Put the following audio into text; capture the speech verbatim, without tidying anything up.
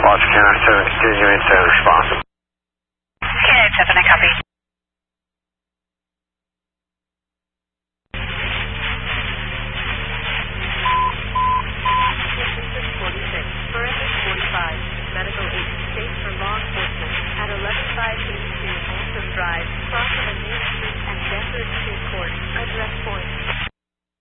Fox Canine seven, continuing to respond. Canine seven, I copy.